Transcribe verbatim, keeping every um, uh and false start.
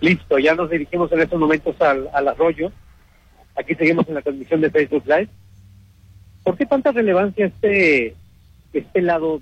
Listo, ya nos dirigimos en estos momentos al, al arroyo. Aquí seguimos en la transmisión de Facebook Live. ¿Por qué tanta relevancia este, este lado